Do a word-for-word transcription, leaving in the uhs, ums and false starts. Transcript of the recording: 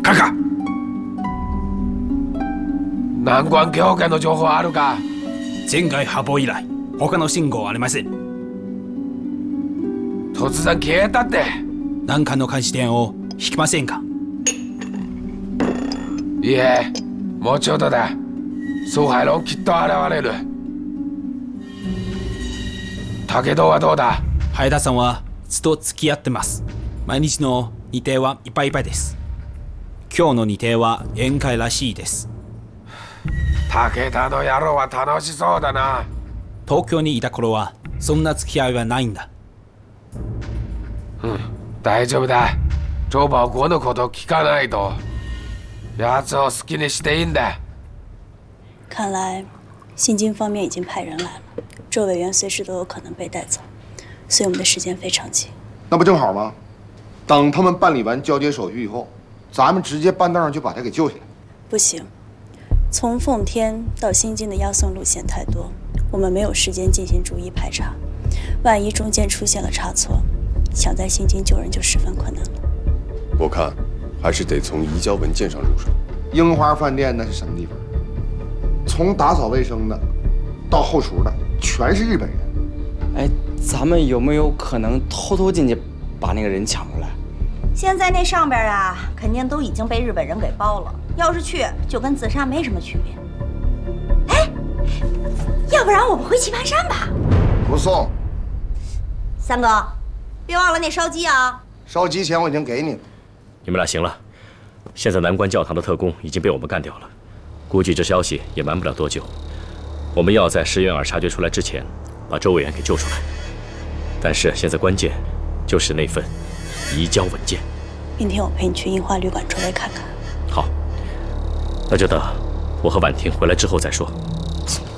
看看。南关教会の情報あるか？ 前回発砲以来、他の信号はありません。 突然消えたって。 南関の監視点を引きませんか？ いえ、もうちょっとだ。総海論きっと現れる。武道はどうだ？ 早田さんはずっと付き合ってます。毎日の日程はいっぱいいっぱいです。今日の日程は宴会らしいです。 武田の野郎は楽しそうだな。 東京にいた頃はそんな付き合いはないんだ。 うん、大丈夫だ。周保国のこと聞かないと。奴を好きにしていいんだ。 看来新京方面已经派人来了，周委员随时都有可能被带走，所以我们的时间非常紧。 那不正好吗？等他们办理完交接手续以后，咱们直接搬道上就把他给救下来。 不行，从奉天到新京的押送路线太多，我们没有时间进行逐一排查。万一中间出现了差错，想在新京救人就十分困难了。 我看还是得从移交文件上入手。 樱花饭店那是什么地方？从打扫卫生的到后厨的，全是日本人。 哎，咱们有没有可能偷偷进去把那个人抢出来？ 现在那上边啊，肯定都已经被日本人给包了。要是去，就跟自杀没什么区别。哎，要不然我们回棋盘山吧？ 不送。 三哥，别忘了那烧鸡啊！ 烧鸡钱我已经给你了。 你们俩行了，现在南关教堂的特工已经被我们干掉了，估计这消息也瞒不了多久。我们要在石原儿察觉出来之前，把周委员给救出来。但是现在关键就是那份移交文件。 明天我陪你去樱花旅馆周围看看。 好，那就等我和婉婷回来之后再说。